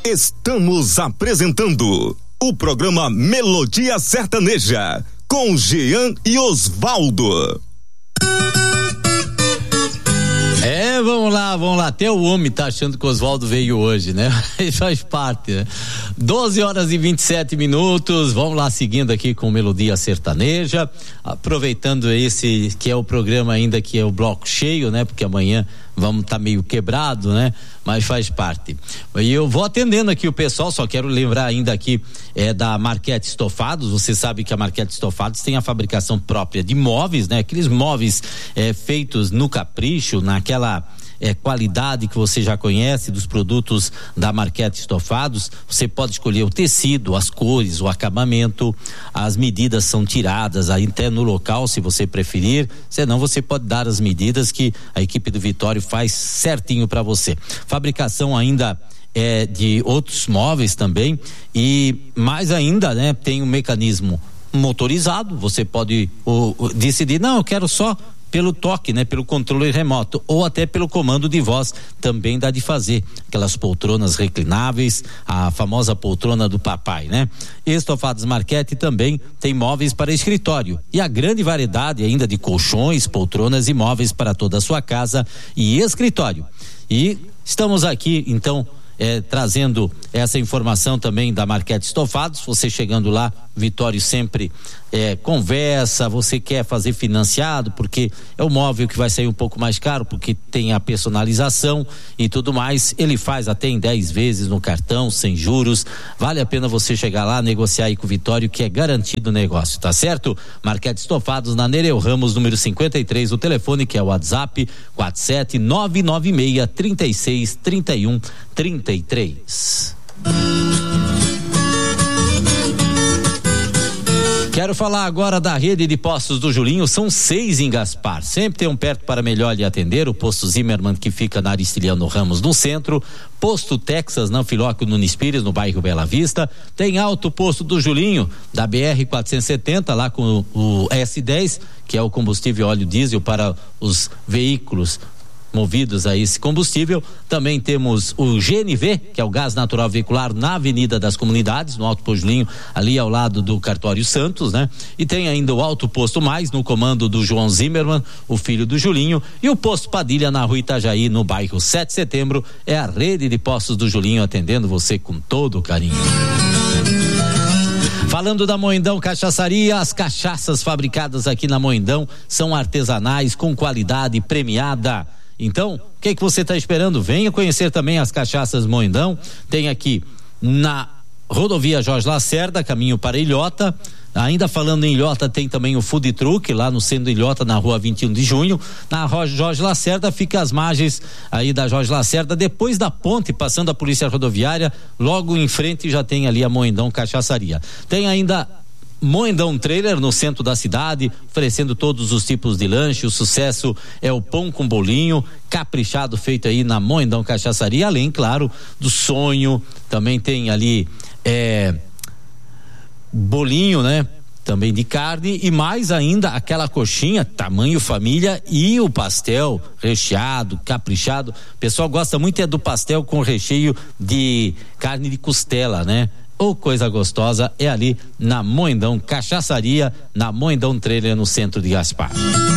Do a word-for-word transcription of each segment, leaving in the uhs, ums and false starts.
Estamos apresentando o programa Melodia Sertaneja com Jean e Osvaldo. É, vamos lá, vamos lá. Até o homem tá achando que o Osvaldo veio hoje, né? Faz parte, né? doze horas e vinte e sete minutos. Vamos lá, seguindo aqui com Melodia Sertaneja. Aproveitando esse que é o programa ainda que é o bloco cheio, né? Porque amanhã vamos estar tá meio quebrado, né? Mas faz parte. E eu vou atendendo aqui o pessoal, só quero lembrar ainda aqui é, da Marquete Estofados. Você sabe que a Marquete Estofados tem a fabricação própria de móveis, né? Aqueles móveis é, feitos no capricho, naquela é, qualidade que você já conhece dos produtos da Marquete Estofados. Você pode escolher o tecido, as cores, o acabamento, as medidas são tiradas aí até no local, se você preferir. Senão você pode dar as medidas que a equipe do Vitório faz certinho para você. Fabricação ainda é de outros móveis também, e mais ainda, né, tem um mecanismo motorizado. Você pode o, o, decidir, não, eu quero só pelo toque, né, pelo controle remoto, ou até pelo comando de voz, também dá de fazer. Aquelas poltronas reclináveis, a famosa poltrona do papai, né? Estofados Marquete também tem móveis para escritório e a grande variedade ainda de colchões, poltronas e móveis para toda a sua casa e escritório. E estamos aqui, então, É, trazendo essa informação também da Marquete Estofados. Você chegando lá, Vitório sempre é, conversa. Você quer fazer financiado porque é o móvel que vai sair um pouco mais caro, porque tem a personalização e tudo mais. Ele faz até em dez vezes no cartão, sem juros. Vale a pena você chegar lá, negociar aí com o Vitório, que é garantido o negócio, tá certo? Marquete Estofados na Nereu Ramos, número cinquenta e três, o telefone que é o WhatsApp quatro sete nove nove seis, três seis, trinta e um, trinta e três. Quero falar agora da rede de postos do Julinho. São seis em Gaspar. Sempre tem um perto para melhor lhe atender. O posto Zimmermann, que fica na Aristiliano Ramos, no centro. Posto Texas, na Filóquio Nunes Pires, no bairro Bela Vista. Tem Alto Posto do Julinho, da B R quatrocentos e setenta, lá com o, o S dez, que é o combustível óleo diesel para os veículos movidos a esse combustível. Também temos o G N V, que é o gás natural veicular, na Avenida das Comunidades, no Alto Posto Julinho, ali ao lado do Cartório Santos, né? E tem ainda o Alto Posto Mais, no comando do João Zimmermann, o filho do Julinho, e o Posto Padilha, na Rua Itajaí, no bairro sete de Setembro. É a rede de postos do Julinho atendendo você com todo o carinho. Falando da Moindão Cachaçaria, as cachaças fabricadas aqui na Moindão são artesanais, com qualidade premiada. Então, o que que você está esperando? Venha conhecer também as cachaças Moindão. Tem aqui na rodovia Jorge Lacerda, caminho para Ilhota. Ainda falando em Ilhota, tem também o Food Truck lá no centro de Ilhota, na rua vinte e um de junho. Na Jorge Lacerda fica as margens aí da Jorge Lacerda, depois da ponte, passando a Polícia Rodoviária, logo em frente já tem ali a Moindão Cachaçaria. Tem ainda Moindão Trailer no centro da cidade, oferecendo todos os tipos de lanche. O sucesso é o pão com bolinho caprichado, feito aí na Moindão Cachaçaria, além, claro, do sonho. Também tem ali é, bolinho, né? Também de carne, e mais ainda aquela coxinha tamanho família e o pastel recheado, caprichado. O pessoal gosta muito é do pastel com recheio de carne de costela, né? Ou coisa gostosa, é ali na Moindão Cachaçaria, na Moindão Trailer, no centro de Gaspar.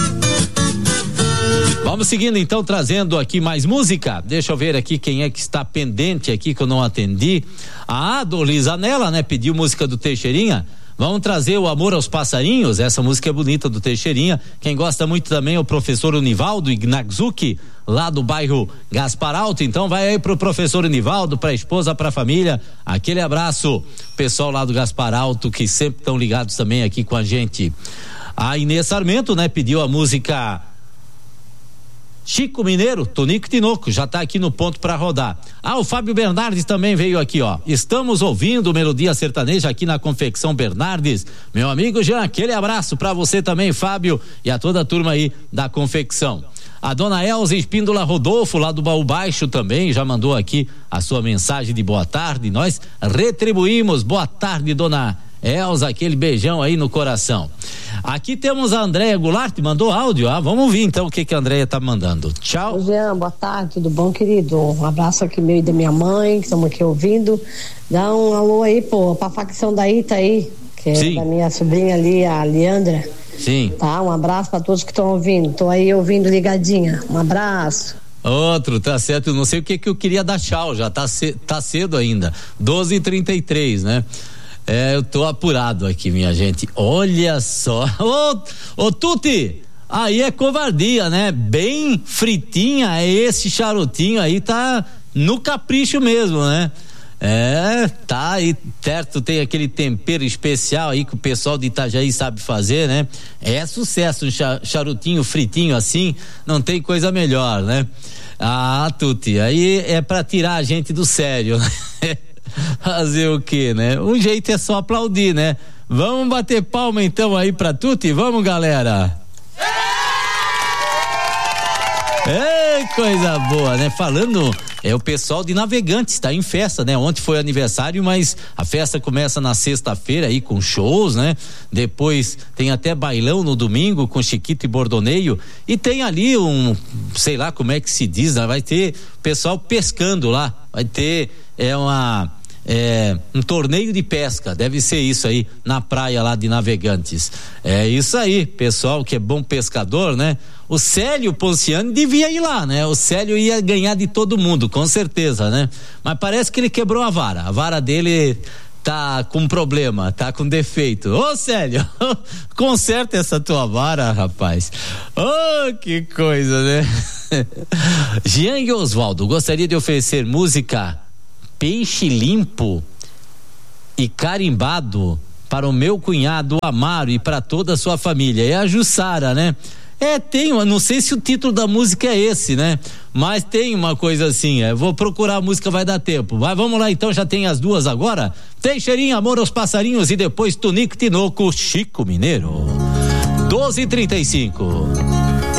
Vamos seguindo então, trazendo aqui mais música. Deixa eu ver aqui quem é que está pendente aqui que eu não atendi. Ah, Dolizanella, né? Pediu música do Teixeirinha. Vamos trazer o Amor aos Passarinhos, essa música é bonita do Teixeirinha. Quem gosta muito também é o professor Univaldo Ignazzucchi, lá do bairro Gaspar Alto. Então vai aí pro professor Univaldo, pra esposa, pra família, aquele abraço. Pessoal lá do Gaspar Alto, que sempre estão ligados também aqui com a gente. A Inês Sarmento, né, pediu a música Chico Mineiro, Tonico e Tinoco, já tá aqui no ponto para rodar. Ah, o Fábio Bernardes também veio aqui, ó. Estamos ouvindo Melodia Sertaneja aqui na Confecção Bernardes. Meu amigo Jean, aquele abraço para você também, Fábio, e a toda a turma aí da confecção. A dona Elza Espíndola Rodolfo, lá do Baú Baixo, também já mandou aqui a sua mensagem de boa tarde. Nós retribuímos. Boa tarde, dona Elza, aquele beijão aí no coração. Aqui temos a Andréia Goulart, mandou áudio, ah, vamos ouvir então o que que a Andréia tá mandando. Tchau. Oi, Jean, boa tarde, tudo bom, querido? Um abraço aqui meu e da minha mãe, que estamos aqui ouvindo. Dá um alô aí, pô, pra facção da Ita aí, que é Sim. da minha sobrinha ali, a Leandra. Sim. Tá, um abraço pra todos que estão ouvindo, tô aí ouvindo ligadinha, um abraço. Outro, tá certo, não sei o que que eu queria dar tchau, já tá, ce, tá cedo ainda, doze e trinta e três, né? É, eu tô apurado aqui, minha gente, olha só, ô, ô Tuti, aí é covardia, né? Bem fritinha, esse charutinho aí tá no capricho mesmo, né? É, tá aí, certo, tem aquele tempero especial aí que o pessoal de Itajaí sabe fazer, né? É sucesso, um charutinho fritinho assim, não tem coisa melhor, né? Ah, Tuti, aí é pra tirar a gente do sério, né? Fazer o quê, né? O jeito é só aplaudir, né? Vamos bater palma então aí pra Tuti, vamos, galera! Ei, coisa boa, né? Falando, é o pessoal de Navegantes, tá em festa, né? Ontem foi aniversário, mas a festa começa na sexta-feira aí com shows, né? Depois tem até bailão no domingo com Chiquito e Bordoneio e tem ali um, sei lá como é que se diz, né? Vai ter pessoal pescando lá, vai ter é uma É, um torneio de pesca, deve ser isso aí na praia lá de Navegantes. É isso aí, pessoal que é bom pescador, né? O Célio Ponciano devia ir lá, né? O Célio ia ganhar de todo mundo, com certeza, né? Mas parece que ele quebrou a vara, a vara dele tá com problema, tá com defeito. Ô Célio, conserta essa tua vara, rapaz. Oh, que coisa, né? Jean e Osvaldo, gostaria de oferecer música Peixe Limpo e Carimbado para o meu cunhado Amaro e para toda a sua família. É a Jussara, né? É, tem, não sei se o título da música é esse, né? Mas tem uma coisa assim, é, vou procurar a música, vai dar tempo. Mas vamos lá então, já tem as duas agora? Teixeirinha, Amor aos Passarinhos e depois Tunico Tinoco, Chico Mineiro. doze e trinta e cinco.